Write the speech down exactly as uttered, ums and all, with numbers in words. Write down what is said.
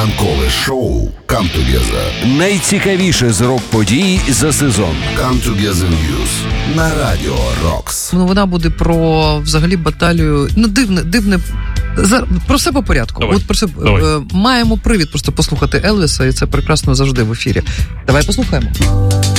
Ранкове шоу Come Together. Найцікавіше з рок-подій за сезон. Come Together News на Радіо Рокс. Ну, вона буде про, взагалі, баталію. Ну, дивне, дивне. За, про все по порядку. Давай. От про все, Давай. е, маємо привід просто послухати Елвіса, і це прекрасно завжди в ефірі. Давай послухаємо.